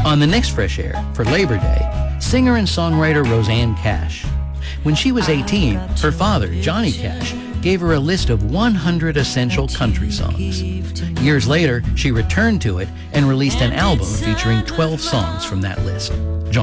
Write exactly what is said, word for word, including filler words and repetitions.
On the next Fresh Air, for Labor Day, singer and songwriter Rosanne Cash. When she was eighteen, her father, Johnny Cash, gave her a list of one hundred essential country songs. Years later, she returned to it and released an album featuring twelve songs from that list.